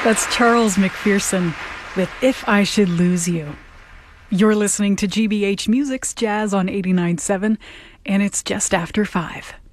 That's Charles McPherson with If I Should Lose You. You're listening to GBH Music's Jazz on 89.7, and it's just after 5.